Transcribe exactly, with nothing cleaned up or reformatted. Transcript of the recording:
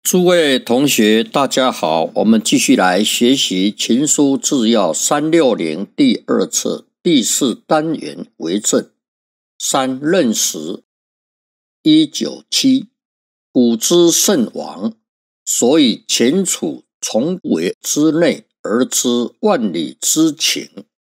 诸位同学，大家好，我们继续来学习《情书治要》三六零第二册第四单元为证。三认识一九七，古之圣王，所以前处重围之内而知万里之情，